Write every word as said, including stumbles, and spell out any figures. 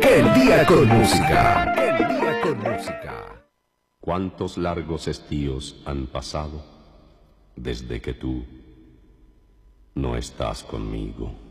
El día con música. El día con música. Cuántos largos estíos han pasado desde que tú no estás conmigo.